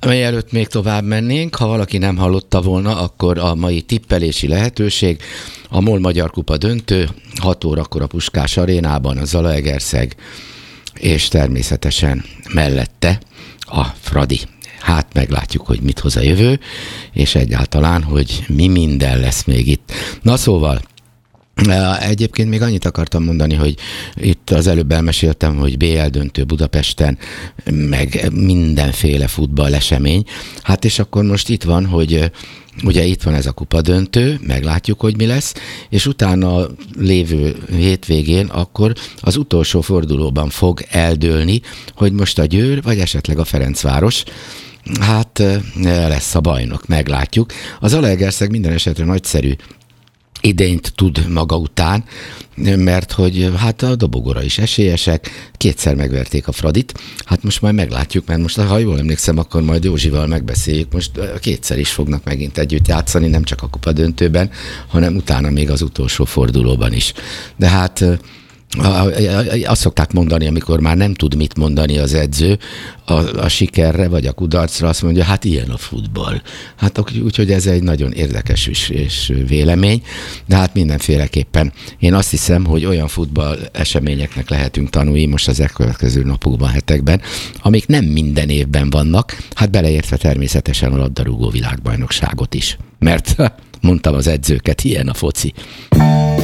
Mielőtt még tovább mennénk, ha valaki nem hallotta volna, akkor a mai tippelési lehetőség a MOL Magyar Kupa döntő 6 órakor a Puskás Arénában, a Zalaegerszeg, és természetesen mellette a Fradi. Hát meglátjuk, hogy mit hoz a jövő, és egyáltalán, hogy mi minden lesz még itt. Na szóval, egyébként még annyit akartam mondani, hogy itt az előbb elmeséltem, hogy BL döntő Budapesten, meg mindenféle futballesemény. Hát és akkor most itt van, hogy ugye itt van ez a kupadöntő, meglátjuk, hogy mi lesz, és utána lévő hétvégén akkor az utolsó fordulóban fog eldőlni, hogy most a Győr, vagy esetleg a Ferencváros, hát lesz a bajnok, meglátjuk. Az Zalaegerszeg minden esetre nagyszerű idényt tud maga után, mert hogy hát a dobogóra is esélyesek, kétszer megverték a Fradit, hát most majd meglátjuk, mert most, ha jól emlékszem, akkor majd Józsival megbeszéljük, most kétszer is fognak megint együtt játszani, nem csak a kupadöntőben, hanem utána még az utolsó fordulóban is. De hát azt szokták mondani, amikor már nem tud mit mondani az edző a sikerre vagy a kudarcra, azt mondja, hát ilyen a futball. Hát úgyhogy ez egy nagyon érdekes és vélemény, de hát mindenféleképpen én azt hiszem, hogy olyan futball eseményeknek lehetünk tanulni most az elkövetkező napokban, hetekben, amik nem minden évben vannak, hát beleértve természetesen a labdarúgó világbajnokságot is. Mert mondtam az edzőket, ilyen a foci.